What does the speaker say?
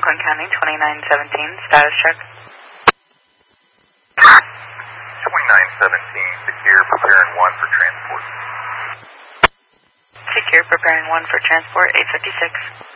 Oakland County, 2917, status check. 2917, secure, preparing 1 for transport. Secure, preparing 1 for transport, 856.